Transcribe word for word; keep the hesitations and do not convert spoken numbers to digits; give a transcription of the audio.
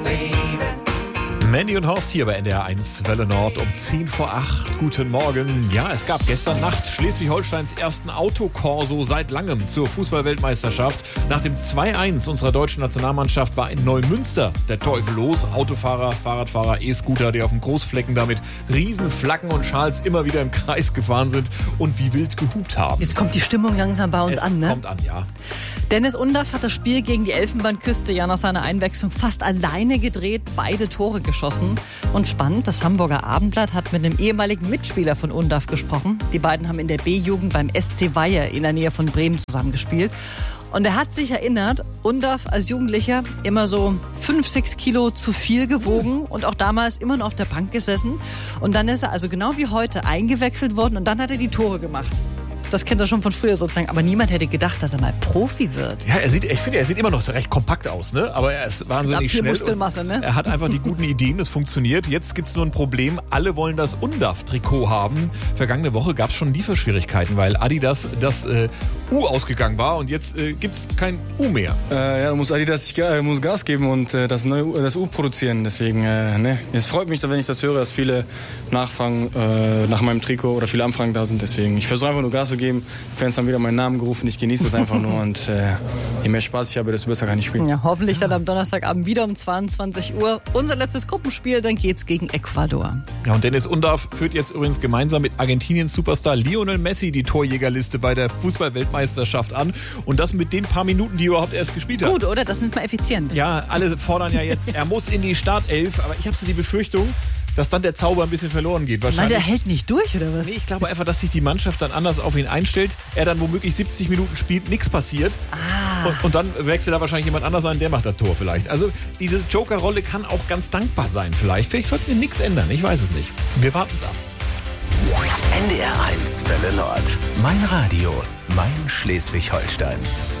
Mandy und Horst hier bei N D R eins Welle Nord um zehn vor acht. Guten Morgen. Ja, es gab gestern Nacht Schleswig-Holsteins ersten Autokorso seit langem zur Fußball-Weltmeisterschaft. Nach dem zwei eins unserer deutschen Nationalmannschaft war in Neumünster der Teufel los. Autofahrer, Fahrradfahrer, E-Scooter, die auf dem Großflecken da mit Riesenflaggen und Schals immer wieder im Kreis gefahren sind und wie wild gehupt haben. Jetzt kommt die Stimmung langsam bei uns es an, ne? kommt an, ja. Dennis Undaff hat das Spiel gegen die Elfenbeinküste ja nach seiner Einwechslung fast alleine gedreht, beide Tore geschossen. Und spannend, das Hamburger Abendblatt hat mit einem ehemaligen Mitspieler von Undaff gesprochen. Die beiden haben in der B-Jugend beim S C Weiher in der Nähe von Bremen zusammengespielt. Und er hat sich erinnert, Undaff als Jugendlicher immer so fünf, sechs Kilo zu viel gewogen und auch damals immer noch auf der Bank gesessen. Und dann ist er also genau wie heute eingewechselt worden und dann hat er die Tore gemacht. Das kennt er schon von früher sozusagen, aber niemand hätte gedacht, dass er mal Profi wird. Ja, er sieht, ich finde, er sieht immer noch recht kompakt aus, ne? Aber er ist wahnsinnig viel schnell. Muskelmasse, ne? Er hat einfach die guten Ideen, es funktioniert. Jetzt gibt es nur ein Problem, alle wollen das Undaff-Trikot haben. Vergangene Woche gab es schon Lieferschwierigkeiten, weil Adidas das äh, U ausgegangen war und jetzt äh, gibt es kein U mehr. Äh, ja, da muss Adidas sich, äh, muss Gas geben und äh, das neue das U produzieren. Deswegen, äh, ne, es freut mich, wenn ich das höre, dass viele nachfragen äh, nach meinem Trikot oder viele Anfragen da sind. Deswegen, ich versuche einfach nur Gas zu geben. Die Fans haben wieder meinen Namen gerufen. Ich genieße das einfach nur und äh, je mehr Spaß ich habe, desto besser kann ich spielen. Ja, hoffentlich dann am Donnerstagabend wieder um zweiundzwanzig Uhr. Unser letztes Gruppenspiel, dann geht's gegen Ecuador. Ja, und Dennis Undaff führt jetzt übrigens gemeinsam mit Argentiniens Superstar Lionel Messi die Torjägerliste bei der Fußball-Weltmeisterschaft an. Und das mit den paar Minuten, die er überhaupt erst gespielt hat. Gut, oder? Das nennt man effizient. Ja, alle fordern ja jetzt, er muss in die Startelf. Aber ich habe so die Befürchtung, dass dann der Zauber ein bisschen verloren geht. Weil der hält nicht durch, oder was? Nee, ich glaube einfach, dass sich die Mannschaft dann anders auf ihn einstellt. Er dann womöglich siebzig Minuten spielt, nichts passiert. Ah. Und, und dann wechselt da wahrscheinlich jemand anders ein, der macht das Tor vielleicht. Also diese Joker-Rolle kann auch ganz dankbar sein vielleicht. Vielleicht sollten wir nichts ändern, ich weiß es nicht. Wir warten es ab. N D R eins Welle Nord. Mein Radio, mein Schleswig-Holstein.